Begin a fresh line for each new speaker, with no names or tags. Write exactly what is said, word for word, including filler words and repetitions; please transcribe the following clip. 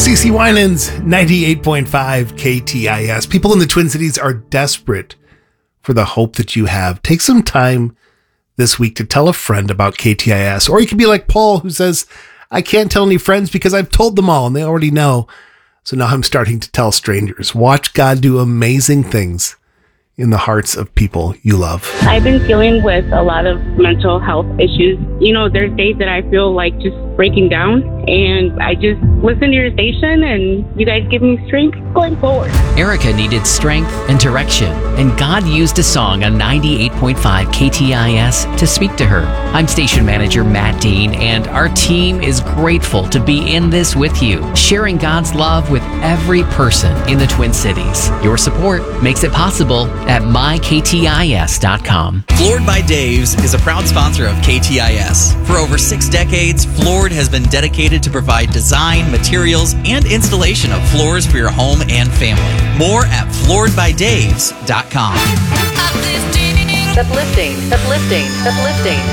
CeCe Winans, ninety-eight point five K T I S. People in the Twin Cities are desperate for the hope that you have. Take some time this week to tell a friend about K T I S. Or you could be like Paul, who says, I can't tell any friends because I've told them all and they already know. So now I'm starting to tell strangers. Watch God do amazing things in the hearts of people you love.
I've been dealing with a lot of mental health issues. You know, there's days that I feel like just breaking down, and I just listen to your station and you guys give me strength going forward.
Erica needed strength and direction, and God used a song on ninety-eight point five K T I S to speak to her. I'm station manager Matt Dean, and our team is grateful to be in this with you, sharing God's love with every person in the Twin Cities. Your support makes it possible at my k t i s dot com.
Floored by Dave's is a proud sponsor of K T I S. For over six decades, Floored has been dedicated to provide design, materials, and installation of floors for your home and family. More at floored by daves dot com.
Uplifting, uplifting, uplifting.